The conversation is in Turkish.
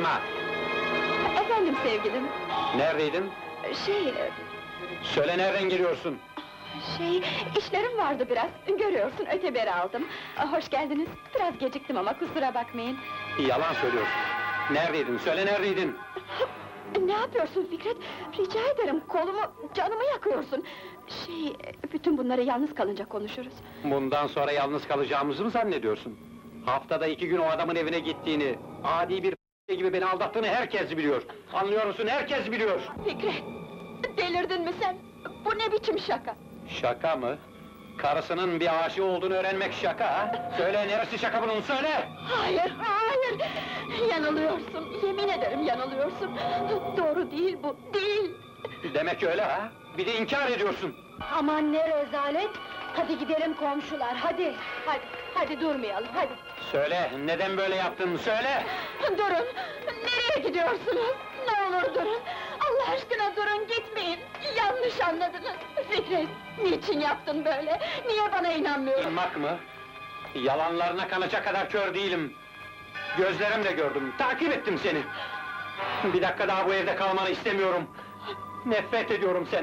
bağırma! Efendim sevgilim, Neredeydin? şey, Söyle, nereden geliyorsun? işlerim vardı biraz, görüyorsun öteberi aldım. Hoş geldiniz, biraz geciktim ama kusura bakmayın. Yalan söylüyorsun. Neredeydin? Söyle, neredeydin? Ne yapıyorsun Fikret? Rica ederim, kolumu, canımı yakıyorsun. Bütün bunları yalnız kalınca konuşuruz. Bundan sonra yalnız kalacağımızı mı zannediyorsun? Haftada 2 gün o adamın evine gittiğini, adi bir gibi beni aldattığını herkes biliyor. Anlıyor musun? Herkes biliyor! Fikret, delirdin mi sen? Bu ne biçim şaka? Şaka mı? Karısının bir aşığı olduğunu öğrenmek şaka ha? Söyle, neresi şaka bunun, söyle! Hayır, hayır! Yanılıyorsun, yemin ederim yanılıyorsun. Doğru değil bu, değil! Demek öyle ha? Bir de inkar ediyorsun! Aman ne rezalet! Hadi gidelim komşular, hadi! Hadi durmayalım, hadi! Söyle, neden böyle yaptın, söyle! Durun! Nereye gidiyorsunuz? Ne olur durun! Allah aşkına durun, gitmeyin! Yanlış anladınız! Fikret, niçin yaptın böyle? Niye bana inanmıyorsun? İnanmak mı? Yalanlarına kanacak kadar kör değilim! Gözlerimle gördüm, takip ettim seni! Bir dakika daha bu evde kalmanı istemiyorum! Nefret ediyorum senden!